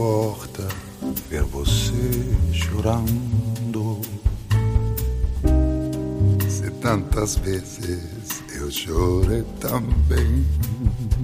Porta ver você chorando. Se tantas vezes eu chorei também.